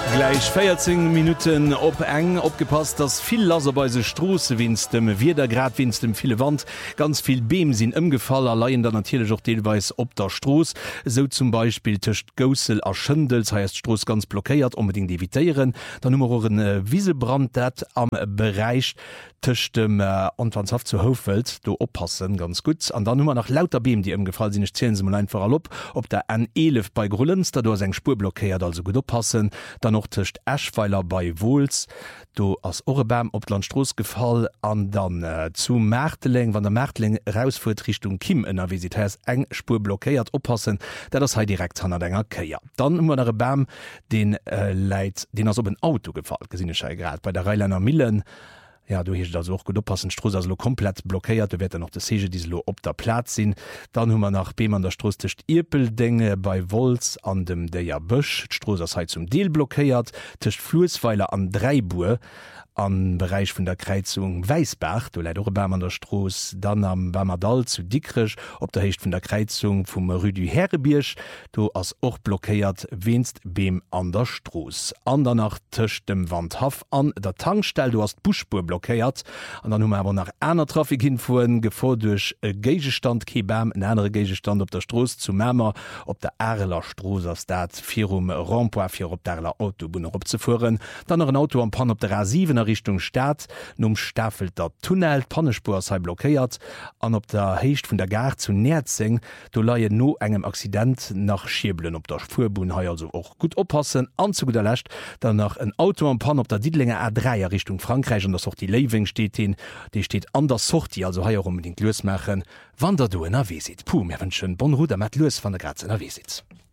Gleich 14 Minuten op eng opgepasst, dass viel Laser bei se Strosse winst dem wieder grad winst dem viele Wand ganz viel Beem sinn ëmgefallen allein der natürlich auch deelweis op der Stroß, so zum Beispiel töcht Gosel erschëndels heißt Stroß ganz blockiert unbedingt evitieren, dann nummer Wiesebrand dat am Bereich töcht dem Anwandshaft zu Hofeld do oppassen ganz gut an dann nummer nach lauter Beem die gefallen sind nicht zählen einfach op der N11 bei Grollenz da du seg Spur blockiert also gut oppassen dann noch töcht Eschweiler bei Wohls du as Orebam op Landstroß gefall an dann zu Märteling wann der Märtling rausfurt Richtung Kim ennner wie eng Spur blockiert oppassen der das he direkt han ennger Käier dann immer der Bam den Leiit den as op ein Auto gefallen gesinn grad bei der Reileiner Millen. Ja, du hicht also auch gut oppassen Stroß also komplett blockiert, du wird noch der Sege die lo op der Platz sinn. Dann hummer nach Beem an der Stroß techt Irpeldenge bei Wolz an dem Deier Bösch, Stroßerheit zum Deel blockiert, techt Flussweiler an Dreibuhr am Bereich vun der Kreizung Weisbach, du läit Bam an der Stroß, dann am Bamerdal zu Dickrech, op der Hecht vun der Kreizung vum Rue du Herrebiersch, du ass och blockiert winst Beem an der Stroß. Andernach töcht dem Wandhaf an der Tankstelle, du hast Buschspur blockiert, an dann hummer awer nach einer Trafik hinfuen, gefo duch Gegestand Kebam, en enere Gegestand op der Stroß zu Mämer, op der Erler Stroß ass dat fir Rampoint fir op derler Autobunner opzefuen, dann noch ein Auto am Pan op der A7 Richtung Stadt Staffel der Tunnel Pannespur sei blockiert an op der Hecht vun der Gar zu Nerzing do laie no engem Accident nach Schieblen op der Spurbun ha also auch gut oppassen anzu guter Lächt dann nach ein Auto am Pan op der Diedlinger A3 Richtung Frankreich und das auch die Leaving steht hin die steht an der Sorti also ha unbedingt los machen wann der du en AW sieht pu mir wünschen bon Ru mat los van der Graz en AW sitzt.